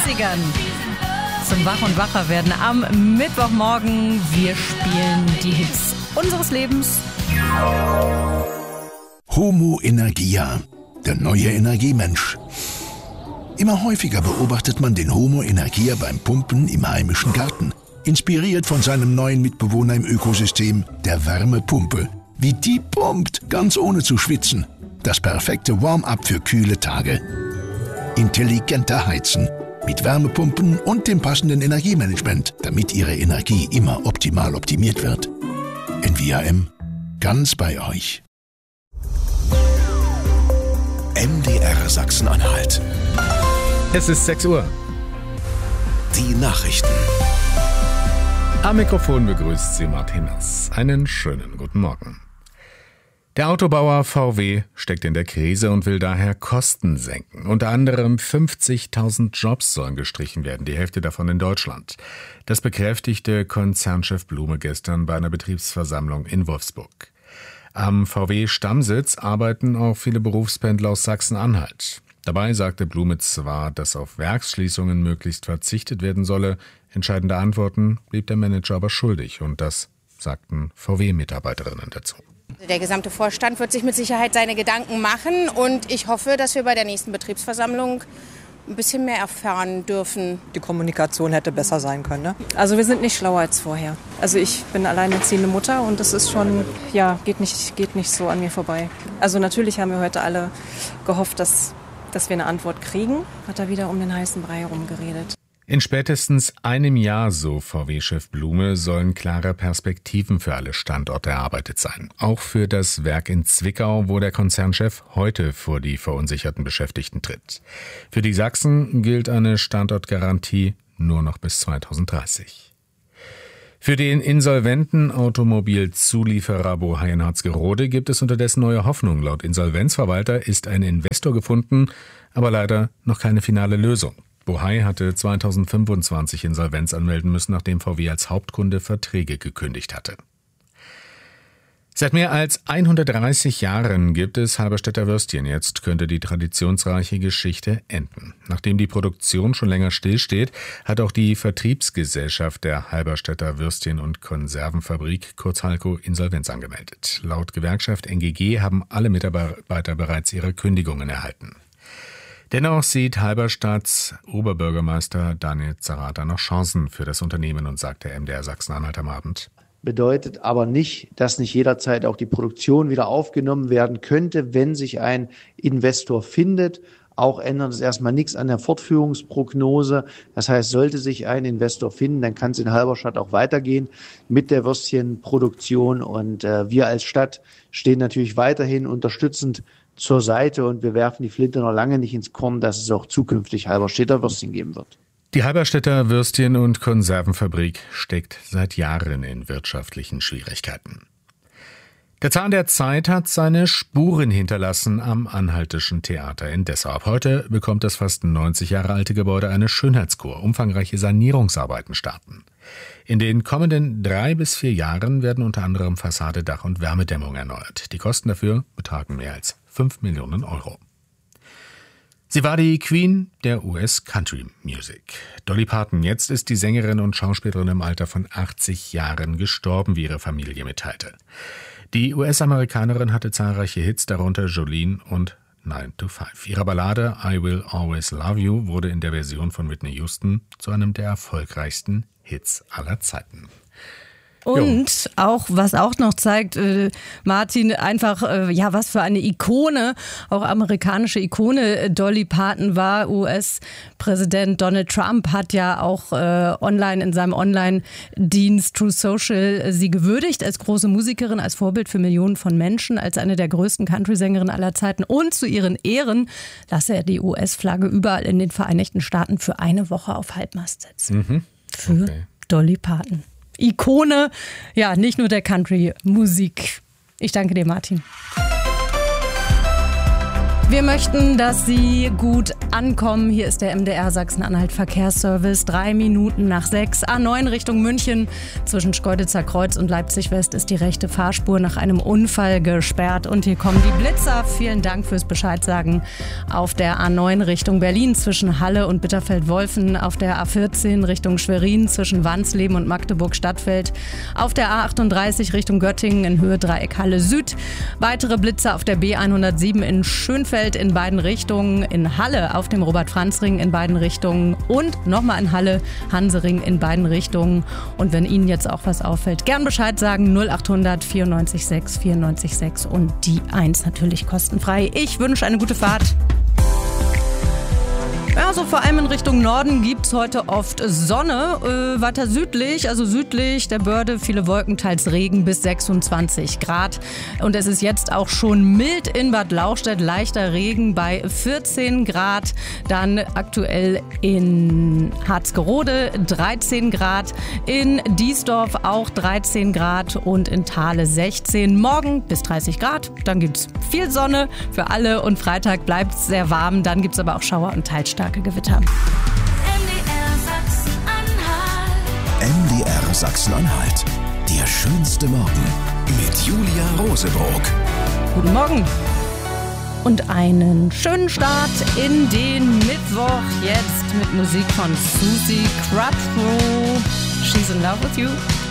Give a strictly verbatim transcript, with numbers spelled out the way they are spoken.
siebzigern. Zum Wach und Wacher werden am Mittwochmorgen. Wir spielen die Hits unseres Lebens. Homo Energia, der neue Energiemensch. Immer häufiger beobachtet man den Homo Energia beim Pumpen im heimischen Garten. Inspiriert von seinem neuen Mitbewohner im Ökosystem, der Wärmepumpe. Wie die pumpt, ganz ohne zu schwitzen. Das perfekte Warm-up für kühle Tage. Intelligenter Heizen. Mit Wärmepumpen und dem passenden Energiemanagement, damit Ihre Energie immer optimal optimiert wird. N V A M, ganz bei euch. M D R Sachsen-Anhalt. Es ist sechs Uhr. Die Nachrichten. Am Mikrofon begrüßt Sie Martin Nass. Einen schönen guten Morgen. Der Autobauer V W steckt in der Krise und will daher Kosten senken. Unter anderem fünfzigtausend Jobs sollen gestrichen werden, die Hälfte davon in Deutschland. Das bekräftigte Konzernchef Blume gestern bei einer Betriebsversammlung in Wolfsburg. Am V W-Stammsitz arbeiten auch viele Berufspendler aus Sachsen-Anhalt. Dabei sagte Blume zwar, dass auf Werksschließungen möglichst verzichtet werden solle. Entscheidende Antworten blieb der Manager aber schuldig. Und das sagten V W-Mitarbeiterinnen dazu. Der gesamte Vorstand wird sich mit Sicherheit seine Gedanken machen. Und ich hoffe, dass wir bei der nächsten Betriebsversammlung ein bisschen mehr erfahren dürfen. Die Kommunikation hätte besser sein können, ne? Also wir sind nicht schlauer als vorher. Also ich bin alleinerziehende Mutter und das ist schon, ja, geht nicht, geht nicht so an mir vorbei. Also natürlich haben wir heute alle gehofft, dass, dass wir eine Antwort kriegen. Hat er wieder um den heißen Brei herumgeredet. In spätestens einem Jahr, so V W-Chef Blume, sollen klare Perspektiven für alle Standorte erarbeitet sein. Auch für das Werk in Zwickau, wo der Konzernchef heute vor die verunsicherten Beschäftigten tritt. Für die Sachsen gilt eine Standortgarantie nur noch bis zweitausenddreißig. Für den insolventen Automobilzulieferer Bohai in Harzgerode gibt es unterdessen neue Hoffnung. Laut Insolvenzverwalter ist ein Investor gefunden, aber leider noch keine finale Lösung. Bohai hatte zweitausendfünfundzwanzig Insolvenz anmelden müssen, nachdem V W als Hauptkunde Verträge gekündigt hatte. Seit mehr als hundertdreißig Jahren gibt es Halberstädter Würstchen. Jetzt könnte die traditionsreiche Geschichte enden. Nachdem die Produktion schon länger stillsteht, hat auch die Vertriebsgesellschaft der Halberstädter Würstchen- und Konservenfabrik, kurz Halco, Insolvenz angemeldet. Laut Gewerkschaft N G G haben alle Mitarbeiter bereits ihre Kündigungen erhalten. Dennoch sieht Halberstadts Oberbürgermeister Daniel Zarata noch Chancen für das Unternehmen und sagt der M D R Sachsen-Anhalt am Abend. Bedeutet aber nicht, dass nicht jederzeit auch die Produktion wieder aufgenommen werden könnte, wenn sich ein Investor findet. Auch ändert es erstmal nichts an der Fortführungsprognose. Das heißt, sollte sich ein Investor finden, dann kann es in Halberstadt auch weitergehen mit der Würstchenproduktion. Und äh, wir als Stadt stehen natürlich weiterhin unterstützend zur Seite und wir werfen die Flinte noch lange nicht ins Korn, dass es auch zukünftig Halberstädter Würstchen geben wird. Die Halberstädter Würstchen- und Konservenfabrik steckt seit Jahren in wirtschaftlichen Schwierigkeiten. Der Zahn der Zeit hat seine Spuren hinterlassen am Anhaltischen Theater in Dessau. Ab heute bekommt das fast neunzig Jahre alte Gebäude eine Schönheitskur. Umfangreiche Sanierungsarbeiten starten. In den kommenden drei bis vier Jahren werden unter anderem Fassade, Dach und Wärmedämmung erneuert. Die Kosten dafür betragen mehr als fünf Millionen Euro. Sie war die Queen der U S Country Music. Dolly Parton. Jetzt ist die Sängerin und Schauspielerin im Alter von achtzig Jahren gestorben, wie ihre Familie mitteilte. Die U S-Amerikanerin hatte zahlreiche Hits, darunter Jolene und nine to five. Ihre Ballade I Will Always Love You wurde in der Version von Whitney Houston zu einem der erfolgreichsten Hits aller Zeiten. Und auch, was auch noch zeigt, äh, Martin, einfach, äh, ja, was für eine Ikone, auch amerikanische Ikone äh, Dolly Parton war. U S-Präsident Donald Trump hat ja auch äh, online in seinem Online-Dienst True Social äh, sie gewürdigt als große Musikerin, als Vorbild für Millionen von Menschen, als eine der größten Country-Sängerinnen aller Zeiten. Und zu ihren Ehren lasse er die U S-Flagge überall in den Vereinigten Staaten für eine Woche auf Halbmast setzen. Mhm. Für okay. Dolly Parton. Ikone, ja, nicht nur der Country-Musik. Ich danke dir, Martin. Wir möchten, dass Sie gut ankommen. Hier ist der M D R Sachsen-Anhalt Verkehrsservice. Drei Minuten nach sechs. A neun Richtung München. Zwischen Schkeuditzer Kreuz und Leipzig West ist die rechte Fahrspur nach einem Unfall gesperrt. Und hier kommen die Blitzer. Vielen Dank fürs Bescheid sagen. Auf der A neun Richtung Berlin zwischen Halle und Bitterfeld-Wolfen. Auf der A vierzehn Richtung Schwerin zwischen Wansleben und Magdeburg-Stadtfeld. Auf der A achtunddreißig Richtung Göttingen in Höhe Dreieck Halle Süd. Weitere Blitzer auf der B hundertsieben in Schönfeld in beiden Richtungen. In Halle auf dem Robert-Franz-Ring in beiden Richtungen und nochmal in Halle, Hansering in beiden Richtungen. Und wenn Ihnen jetzt auch was auffällt, gern Bescheid sagen, null achthundert vierundneunzig sechs vierundneunzig sechs und die eins natürlich kostenfrei. Ich wünsche eine gute Fahrt. Ja, so vor allem in Richtung Norden gibt's heute oft Sonne. Äh, weiter südlich, also südlich der Börde, viele Wolken, teils Regen bis sechsundzwanzig Grad. Und es ist jetzt auch schon mild in Bad Lauchstädt, leichter Regen bei vierzehn Grad. Dann aktuell in Harzgerode dreizehn Grad, in Diesdorf auch dreizehn Grad und in Thale sechzehn. Morgen bis dreißig Grad, dann gibt's viel Sonne für alle und Freitag bleibt's sehr warm. Dann gibt's aber auch Schauer und teils starke Gewitter. M D R Sachsen-Anhalt. Der schönste Morgen mit Julia Rosebrock. Guten Morgen und einen schönen Start in den Mittwoch. Jetzt mit Musik von Susie Quattro. She's in love with you.